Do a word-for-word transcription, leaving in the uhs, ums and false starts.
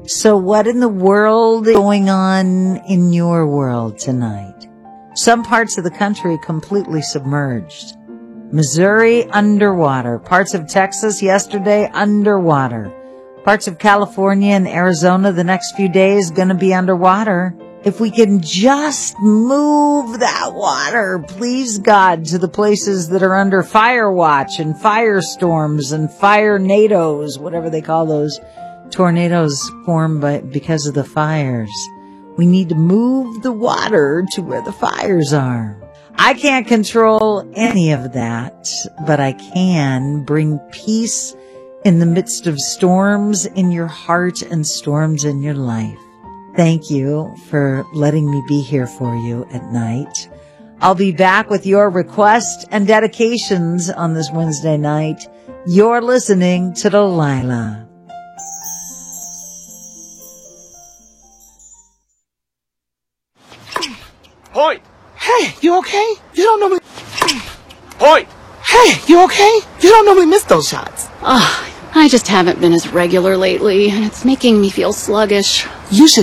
So what in the world is going on in your world tonight? Some parts of the country completely submerged. Missouri underwater. Parts of Texas yesterday underwater. Parts of California and Arizona the next few days going to be underwater. If we can just move that water, please God, to the places that are under fire watch and firestorms and fire nados, whatever they call those tornadoes formed by, because of the fires. We need to move the water to where the fires are. I can't control any of that, but I can bring peace in the midst of storms in your heart and storms in your life. Thank you for letting me be here for you at night. I'll be back with your requests and dedications on this Wednesday night. You're listening to Delilah. Point! Hey, you okay? You don't normally... Point! Hey, you okay? You don't normally miss those shots. Ugh, I just haven't been as regular lately, and it's making me feel sluggish. You should